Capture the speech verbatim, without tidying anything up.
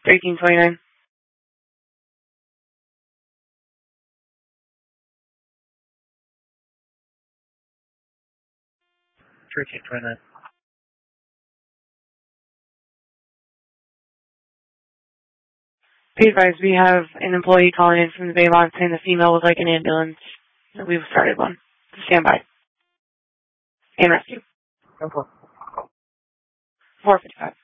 thirteen twenty-nine. thirteen twenty-nine. Be advised, we have an employee calling in from the Baylock saying the female would like an ambulance. So we've started one. Stand by. And rescue. Okay. four fifty-five.